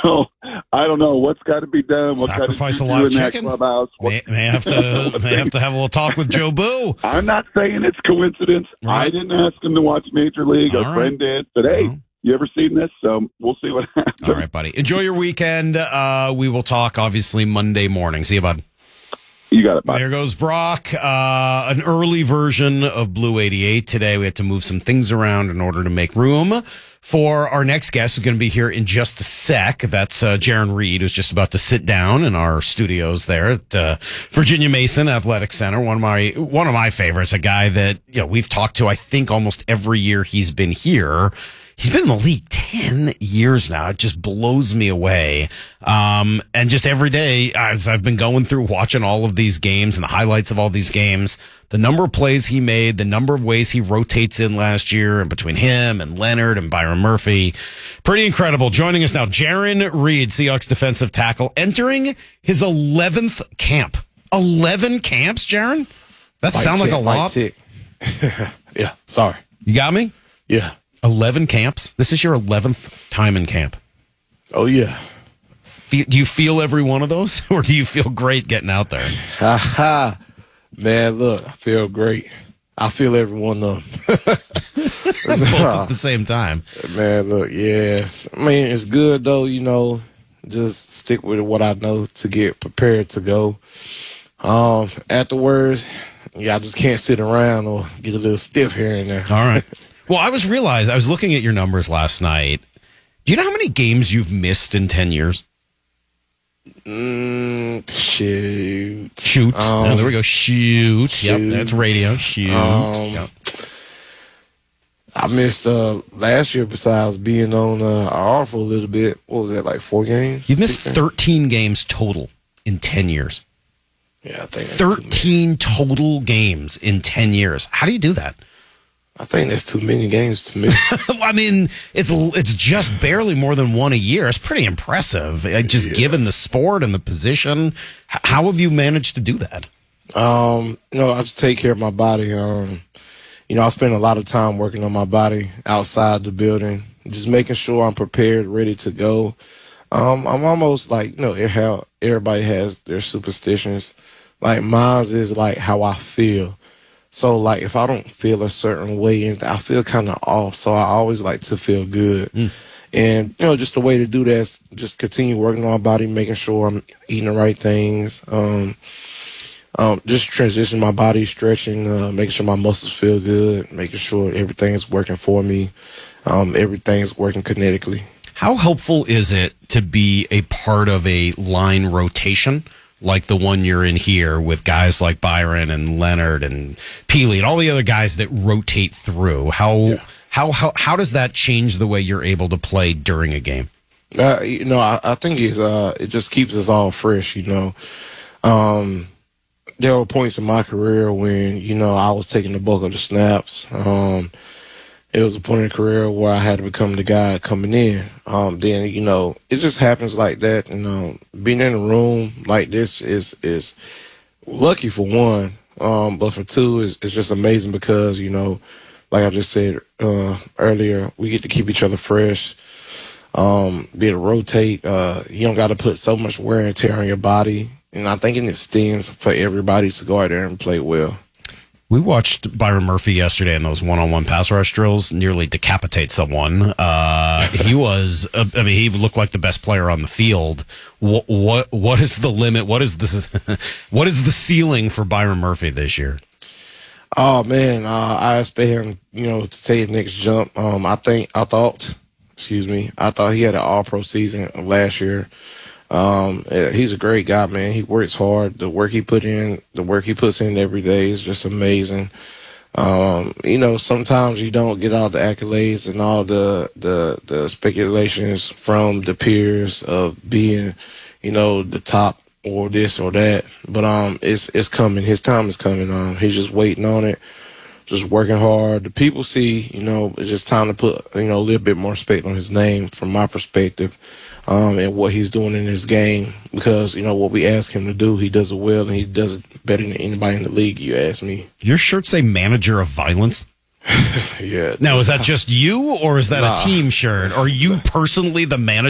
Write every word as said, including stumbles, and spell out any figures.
So I don't know what's got to be done. What Sacrifice a got to live do in chicken. that clubhouse. What, May, may have to may have to have a little talk with Joe Boo. I'm not saying it's coincidence. Right. I didn't ask him to watch Major League. All A right. friend did. Said, hey, Well. you ever seen this? So we'll see what happens. All right, buddy. Enjoy your weekend. Uh, we will talk, obviously, Monday morning. See you, bud. You got it, bud. There goes Brock. Uh, an early version of Blue eighty-eight today. We had to move some things around in order to make room for our next guest, who's going to be here in just a sec. That's uh, Jaron Reed, who's just about to sit down in our studios there at uh, Virginia Mason Athletic Center. One of my one of my favorites, a guy that you know we've talked to, I think, almost every year he's been here. He's been in the league ten years now. It just blows me away. Um, and just every day, as I've been going through watching all of these games and the highlights of all these games, the number of plays he made, the number of ways he rotates in last year, and between him and Leonard and Byron Murphy, pretty incredible. Joining us now, Jaron Reed, Seahawks defensive tackle, entering his eleventh camp. eleven camps, Jaron? That Mic sounds like check, a lot. mic check. Yeah, sorry. You got me? Yeah. eleven camps? This is your eleventh time in camp. Oh, yeah. Fe- Do you feel every one of those, or do you feel great getting out there? Ha ha. Man, look, I feel great. I feel every one of them. Both at the same time. Man, look, yes. I mean, it's good, though, you know, just stick with what I know to get prepared to go. Um, afterwards, yeah, I just can't sit around or get a little stiff here and there. All right. Well, I was realized, I was looking at your numbers last night. Do you know how many games you've missed in ten years? Mm, shoot. Shoot. Um, Oh, there we go. Shoot. shoot. Yep, that's radio. Shoot. Um, Yep. I missed uh, last year besides being on uh, I R for a little bit. What was that, like four games? You've missed Six games? thirteen games total in ten years. Yeah, I think that's too many. thirteen total games in ten years. How do you do that? I think that's too many games to me. I mean, it's it's just barely more than one a year. It's pretty impressive. Uh, Just Yeah. given the sport and the position, H- how have you managed to do that? um, you know, I just take care of my body. Um, you know, I spend a lot of time working on my body outside the building, just making sure I'm prepared, ready to go. Um, I'm almost like, you know, it- how everybody has their superstitions. Like mine is like how I feel. So, like, if I don't feel a certain way, and I feel kind of off. So, I always like to feel good. Mm. And, you know, just the way to do that is just continue working on my body, making sure I'm eating the right things. Um, um, just transition my body, stretching, uh, making sure my muscles feel good, making sure everything's working for me. Um, everything's working kinetically. How helpful is it to be a part of a line rotation like the one you're in here with guys like Byron and Leonard and Peely and all the other guys that rotate through? How yeah. how how how does that change the way you're able to play during a game? Uh, you know, I, I think it's uh, it just keeps us all fresh. You know, um, there were points in my career when you know I was taking the bulk of the snaps. Um, It was a point in the career where I had to become the guy coming in. Um, then, you know, it just happens like that. And um, being in a room like this is is lucky for one. Um, but for two, is it's just amazing because, you know, like I just said uh, earlier, we get to keep each other fresh, um, be able to rotate. Uh, you don't got to put so much wear and tear on your body. And I think it extends for everybody to go out there and play well. We watched Byron Murphy yesterday in those one-on-one pass rush drills nearly decapitate someone. Uh, he was, uh, I mean, he looked like the best player on the field. What, what, what is the limit? What is the, what is the ceiling for Byron Murphy this year? Oh man, uh, I expect him, you know, to take his next jump. Um, I think, I thought, excuse me, I thought he had an all-pro season last year. Um, he's a great guy, man. He works hard. The work he put in, the work he puts in every day is just amazing. Um, you know, sometimes you don't get all the accolades and all the, the, the speculations from the peers of being, you know, the top or this or that. But, um, it's, it's coming. His time is coming. Um, he's just waiting on it, just working hard. The people see, you know, it's just time to put, you know, a little bit more respect on his name from my perspective. Um, and what he's doing in his game, because, you know, what we ask him to do, he does it well, and he does it better than anybody in the league, you ask me. Your shirt say manager of violence? Yeah. Now, is that just you, or is that nah. a team shirt? Are you personally the manager